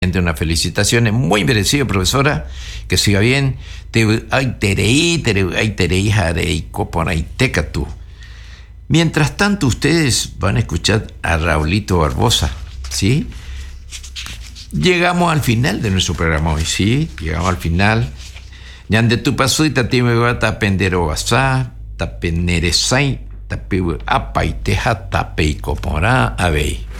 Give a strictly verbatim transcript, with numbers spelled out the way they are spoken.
Unas felicitaciones muy merecidas, profesora. Que siga bien. Te ay tereí, tere, ay tereí, jarei, coponay, tecatú. Mientras tanto, ustedes van a escuchar a Raulito Barbosa, ¿sí? Llegamos al final de nuestro programa hoy, ¿sí? Llegamos al final. Ñande tu paso y tati me va a tapendero basá, tapeneresai, tape apa y teja, tape y copora, abey.